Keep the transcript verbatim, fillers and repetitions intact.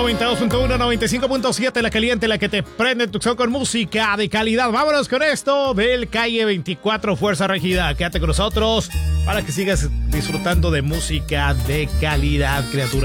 noventa y dos punto uno, noventa y cinco punto siete, la caliente, la que te prende tu show con música de calidad. Vámonos con esto del Calle veinticuatro, Fuerza Regida. Quédate con nosotros para que sigas disfrutando de música de calidad, criatura.